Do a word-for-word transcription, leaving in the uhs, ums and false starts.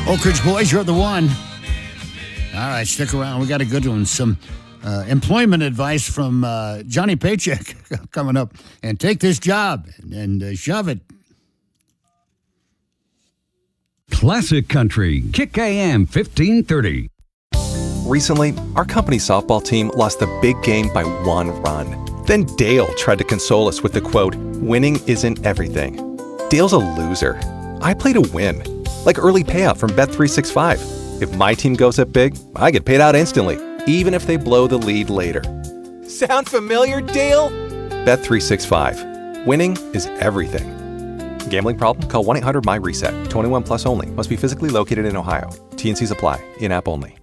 Oak Ridge Boys, you're the one. All right, stick around. We got a good one. Some uh, employment advice from uh, Johnny Paycheck coming up. And take this job and, and uh, shove it. Classic Country, Kick A M fifteen thirty. Recently, our company softball team lost the big game by one run. Then Dale tried to console us with the quote, "Winning isn't everything." Dale's a loser. I play to win. Like early payout from Bet three sixty-five. If my team goes up big, I get paid out instantly, even if they blow the lead later. Sound familiar, Dale? Bet three sixty-five. Winning is everything. Gambling problem? Call one eight hundred M Y RESET. twenty-one plus only. Must be physically located in Ohio. T and C's apply. In-app only.